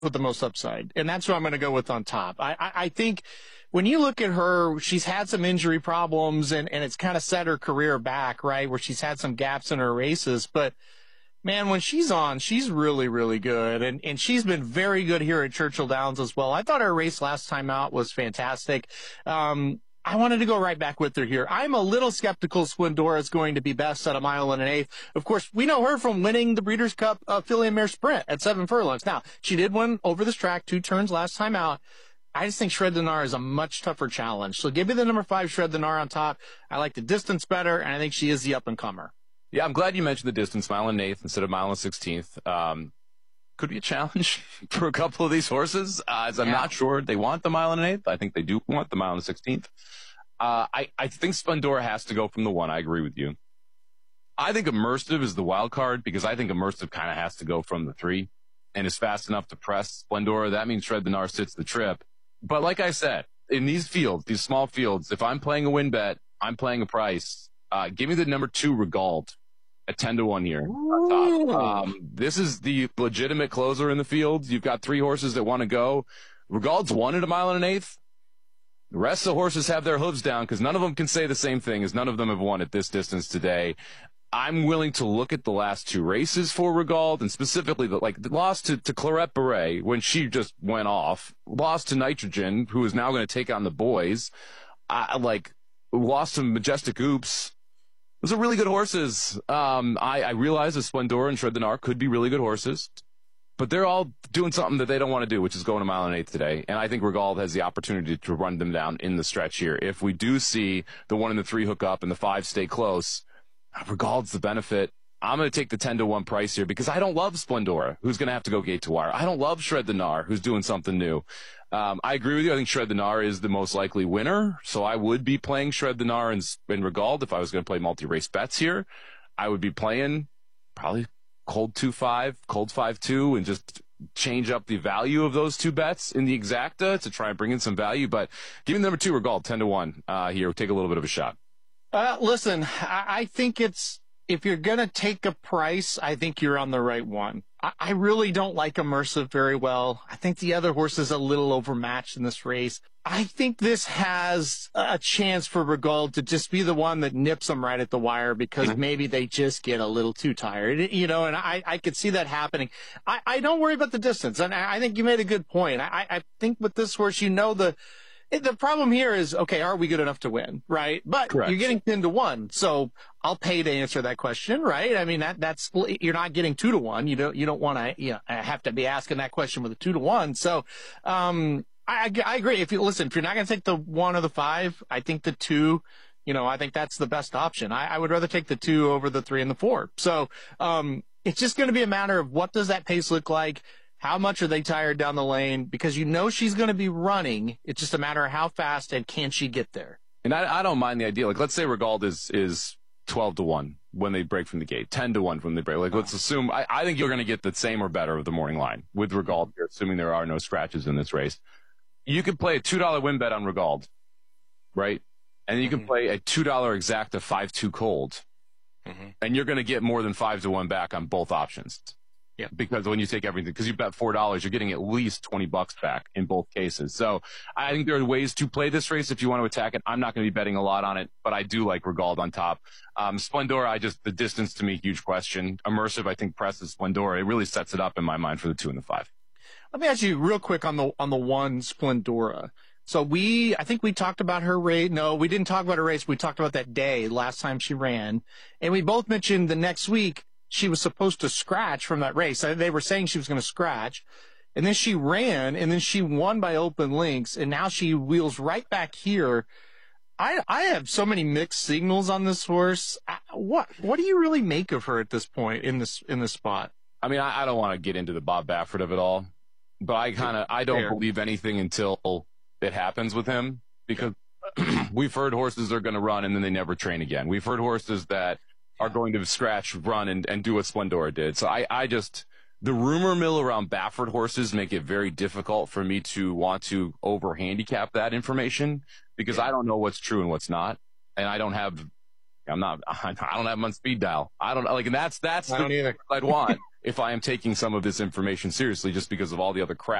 with the most upside. And that's what I'm going to go with on top. I think when you look at her, she's had some injury problems and it's kind of set her career back, right? Where she's had some gaps in her races. But man, when she's on, she's really, really good. And she's been very good here at Churchill Downs as well. I thought her race last time out was fantastic. I wanted to go right back with her here. I'm a little skeptical Splendora is going to be best at 1 1/8 miles. Of course, we know her from winning the Breeders' Cup Filly and Mare Sprint at 7 furlongs. Now, she did win over this track 2 turns last time out. I just think Shred the Gnar is a much tougher challenge. So give me the number 5, Shred the Gnar on top. I like the distance better, and I think she is the up-and-comer. Yeah, I'm glad you mentioned the distance, 1 1/8 instead of 1 1/16. Could be a challenge for a couple of these horses, as I'm not sure they want the 1 1/8. I think they do want the 1 1/16. I think Splendora has to go from the 1. I agree with you. I think Immersive is the wild card because I think Immersive kind of has to go from the 3 and is fast enough to press Splendora. That means Shred the Gnar sits the trip. But like I said, in these fields, these small fields, if I'm playing a win bet, I'm playing a price. Give me the number 2 Regald at 10-1 here. This is the legitimate closer in the field. You've got 3 horses that want to go. Regald's won at 1 1/8 miles. The rest of the horses have their hooves down because none of them can say the same thing as none of them have won at this distance today. I'm willing to look at the last 2 races for Regald, and specifically the loss to Claret Beret when she just went off, lost to Nitrogen, who is now going to take on the boys, lost to Majestic Oops. Those are really good horses. I realize that Splendora and Shred the Gnar could be really good horses, but they're all doing something that they don't want to do, which is going 1 1/8 miles today. And I think Regald has the opportunity to run them down in the stretch here. If we do see the 1 and the 3 hook up and the 5 stay close, Regald's the benefit. I'm going to take the 10-1 price here because I don't love Splendora, who's going to have to go gate to wire. I don't love Shred the Gnar, who's doing something new. I agree with you. I think Shred the Gnar is the most likely winner. So I would be playing Shred the Gnar and Regald if I was going to play multi-race bets here. I would be playing probably cold 2-5, cold 5-2, and just change up the value of those 2 bets in the exacta to try and bring in some value. But give me number 2 Regald, 10-1 here. Take a little bit of a shot. Listen, I think if you're going to take a price, I think you're on the right one. I really don't like Immersive very well. I think the other horse is a little overmatched in this race. I think this has a chance for Regald to just be the one that nips them right at the wire because maybe they just get a little too tired, and I could see that happening. I don't worry about the distance, and I think you made a good point. I think with this horse, the problem here is, okay, are we good enough to win, right? But Correct. You're getting 10-1, so I'll pay to answer that question, right? I mean, that's you're not getting 2-1. You don't want to have to be asking that question with a 2-1. So, I agree. If you're not going to take the 1 or the 5, I think the 2. I think that's the best option. I would rather take the 2 over the 3 and the 4. So, it's just going to be a matter of what does that pace look like. How much are they tired down the lane? Because she's going to be running. It's just a matter of how fast and can she get there. And I don't mind the idea. Let's say Regald is 12-1 when they break from the gate, 10-1 when they break. Let's assume, I think you're going to get the same or better of the morning line with Regald here, assuming there are no scratches in this race. You could play a $2 win bet on Regald, right? And you can play a $2 exacta 5-2 cold. And you're going to get more than 5-1 back on both options. Yeah, because when you take everything, because you bet $4, you're getting at least $20 back in both cases. So I think there are ways to play this race if you want to attack it. I'm not going to be betting a lot on it, but I do like Regald on top. Splendora, the distance to me, huge question. Immersive, I think presses Splendora. It really sets it up in my mind for the 2 and the 5. Let me ask you real quick on the 1 Splendora. So I think we talked about her race. No, we didn't talk about her race. We talked about that day last time she ran, and we both mentioned the next week she was supposed to scratch from that race. They were saying she was going to scratch, and then she ran, and then she won by open links, and now she wheels right back here. I have so many mixed signals on this horse. What do you really make of her at this point in this spot? I mean, I don't want to get into the Bob Baffert of it all, but I don't believe anything until it happens with him, because we've heard horses are going to run and then they never train again. We've heard horses that are going to scratch, run, and do what Splendora did. So the rumor mill around Baffert horses make it very difficult for me to want to over handicap that information because I don't know what's true and what's not. And I don't have I don't have them on speed dial. I don't like, and that's I don't either. what I'd want if I am taking some of this information seriously, just because of all the other crap